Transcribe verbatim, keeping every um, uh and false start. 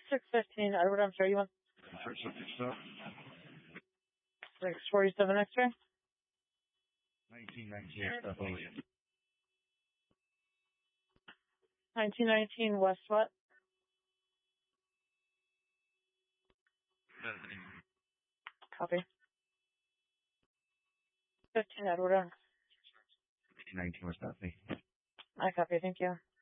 six fifteen, Edward, I'm sorry, you want six forty-seven X-ray? nineteen nineteen, nineteen nineteen West what? Copy. fifteen, Edward. nineteen West Bethany. I copy, thank you.